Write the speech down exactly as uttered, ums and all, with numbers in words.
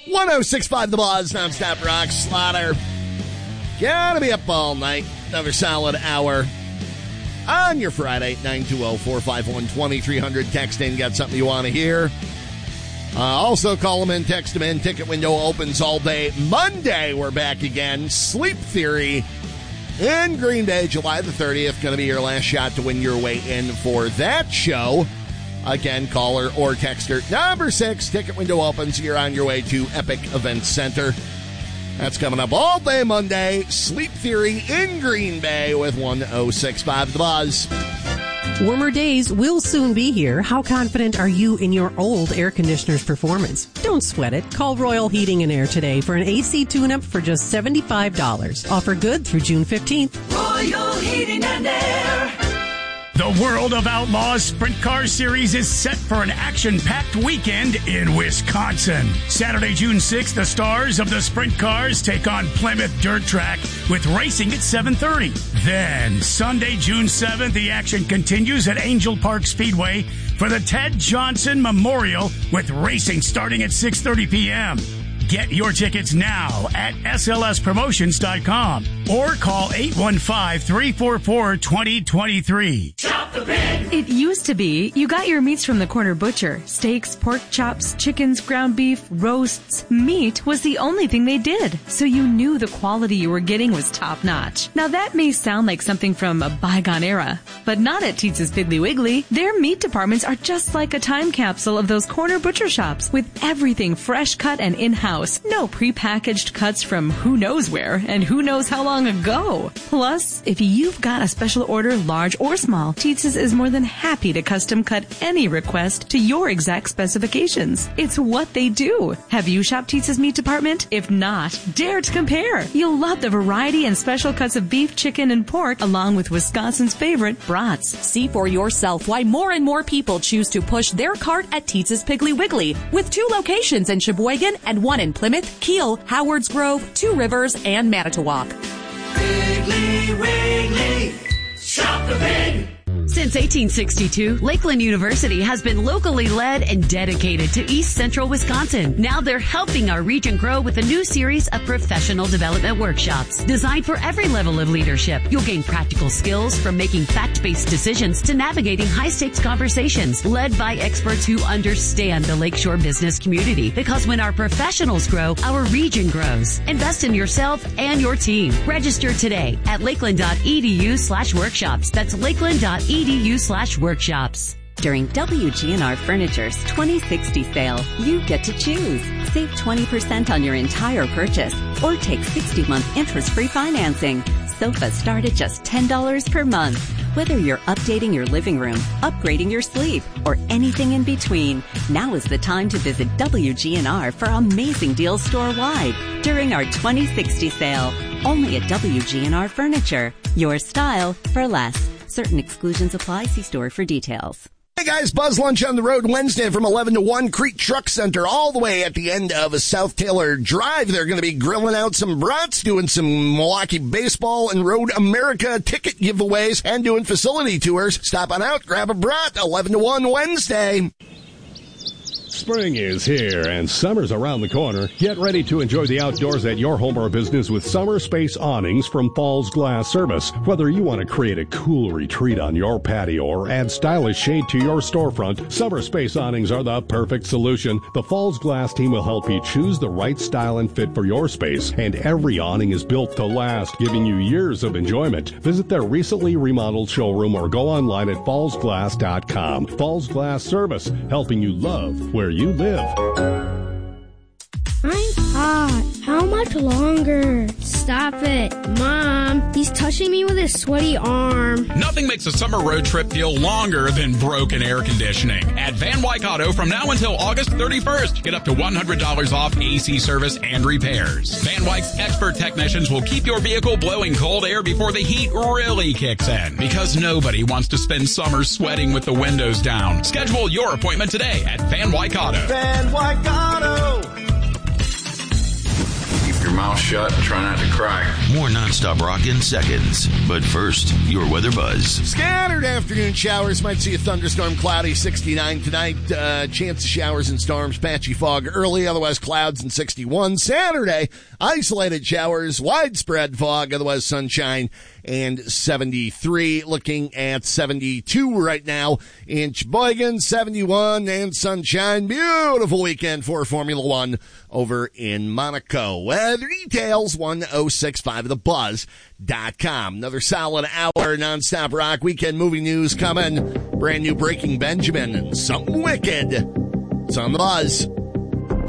one oh six point five The Buzz, nonstop rock slaughter. Gotta be up all night. Another solid hour on your Friday. nine two zero, four five one, two three zero zero. Text in, got something you want to hear. Uh, also call them in, text them in. Ticket window opens all day. Monday, we're back again. Sleep Theory in Green Bay, July the thirtieth. Going to be your last shot to win your way in for that show. Again, caller or texter. Number six, ticket window opens. You're on your way to Epic Events Center. That's coming up all day Monday. Sleep Theory in Green Bay with one oh six point five The Buzz. Warmer days will soon be here. How confident are you in your old air conditioner's performance? Don't sweat it. Call Royal Heating and Air today for an A C tune-up for just seventy-five dollars. Offer good through June fifteenth. Royal Heating and Air. The World of Outlaws Sprint Car Series is set for an action-packed weekend in Wisconsin. Saturday, June sixth, the stars of the Sprint Cars take on Plymouth Dirt Track with racing at seven thirty. Then, Sunday, June seventh, the action continues at Angel Park Speedway for the Ted Johnson Memorial with racing starting at six thirty p.m. Get your tickets now at S L S promotions dot com or call eight one five, three four four, two zero two three. Shop the pig! It used to be you got your meats from the corner butcher. Steaks, pork chops, chickens, ground beef, roasts. Meat was the only thing they did, so you knew the quality you were getting was top-notch. Now that may sound like something from a bygone era, but not at Teetz's Piggly Wiggly. Their meat departments are just like a time capsule of those corner butcher shops with everything fresh cut and in-house. No prepackaged cuts from who knows where and who knows how long ago. Plus, if you've got a special order, large or small, Teetz's is more than happy to custom cut any request to your exact specifications. It's what they do. Have you shopped Teetz's meat department? If not, dare to compare. You'll love the variety and special cuts of beef, chicken, and pork, along with Wisconsin's favorite brats. See for yourself why more and more people choose to push their cart at Teetz's Piggly Wiggly, with two locations in Sheboygan and one in Plymouth, Kiel, Howards Grove, Two Rivers, and Manitowoc. Piggly Wiggly, shop the pig! Since eighteen sixty-two, Lakeland University has been locally led and dedicated to East Central Wisconsin. Now they're helping our region grow with a new series of professional development workshops designed for every level of leadership. You'll gain practical skills from making fact-based decisions to navigating high-stakes conversations led by experts who understand the Lakeshore business community. Because when our professionals grow, our region grows. Invest in yourself and your team. Register today at lakeland.edu slash workshops. That's lakeland.edu slash workshops. During W G N R Furniture's twenty sixty sale, you get to choose. Save twenty percent on your entire purchase or take sixty-month interest-free financing. Sofas start at just ten dollars per month. Whether you're updating your living room, upgrading your sleep, or anything in between, now is the time to visit W G N R for amazing deals store-wide during our twenty sixty sale. Only at W G N R Furniture. Your style for less. Certain exclusions apply. See store for details. Hey guys, Buzz Lunch on the road Wednesday from eleven to one, Creek Truck Center, all the way at the end of South Taylor Drive. They're going to be grilling out some brats, doing some Milwaukee baseball and Road America ticket giveaways, and doing facility tours. Stop on out, grab a brat, eleven to one Wednesday. Spring is here and summer's around the corner. Get ready to enjoy the outdoors at your home or business with Summer Space Awnings from Falls Glass Service. Whether you want to create a cool retreat on your patio or add stylish shade to your storefront, Summer Space Awnings are the perfect solution. The Falls Glass team will help you choose the right style and fit for your space, and every awning is built to last, giving you years of enjoyment. Visit their recently remodeled showroom or go online at falls glass dot com. Falls Glass Service, helping you love where you live. I'm hot. How much longer? Stop it. Mom, he's touching me with his sweaty arm. Nothing makes a summer road trip feel longer than broken air conditioning. At Van Wyck Auto from now until August thirty-first, get up to one hundred dollars off A C service and repairs. Van Wyck's expert technicians will keep your vehicle blowing cold air before the heat really kicks in, because nobody wants to spend summer sweating with the windows down. Schedule your appointment today at Van Wyck Auto. Van Wyck Auto. Keep your mouth shut. shut and try not to cry. More nonstop rock in seconds. But first, your weather buzz. Scattered afternoon showers. Might see a thunderstorm, cloudy, sixty-nine tonight. Uh, chance of showers and storms, patchy fog early, otherwise clouds and sixty-one. Saturday, isolated showers, widespread fog, otherwise sunshine and seventy-three. Looking at seventy-two right now in Sheboygan, seventy-one and sunshine. Beautiful weekend for Formula One over in Monaco. Weather details, one oh six point five the buzz dot com. Another solid hour nonstop rock weekend movie news coming. Brand new Breaking Benjamin and something wicked. It's on the Buzz.